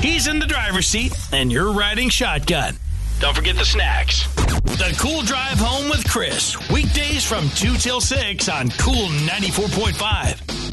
He's in the driver's seat, and you're riding shotgun. Don't forget the snacks. The Cool Drive Home with Chris. Weekdays from 2 till 6 on Cool 94.5.